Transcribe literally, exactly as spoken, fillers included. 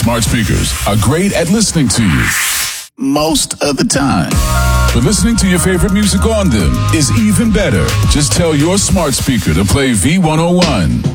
smart speakers are great at listening to you most of the time. But listening to your favorite music on them is even better. Just tell your smart speaker to play V one oh one.